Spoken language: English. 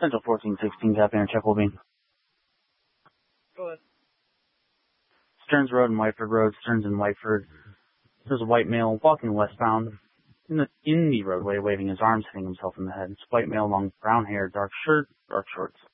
Central 1416, Captain check will be. Go ahead. Stearns Road and Whiteford Road, Stearns and Whiteford. There's a white male walking westbound in the roadway, waving his arms, hitting himself in the head. It's a white male, long brown hair, dark shirt, dark shorts.